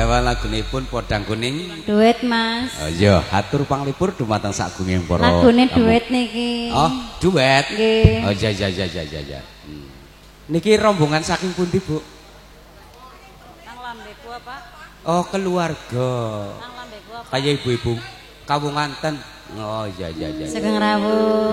Menawa lagunipun Podang Kuning duet Mas. Oh iya, hatur panglipur dumateng sagunging para. Lagune duet niki. Oh, duet. Nggih. Oh iya. Niki rombongan saking pundi, Bu? Nang lambeku apa? Oh, keluarga. Nang lambeku apa? Kaya ibu-ibu kawunganten. Oh iya. Sugeng rawuh.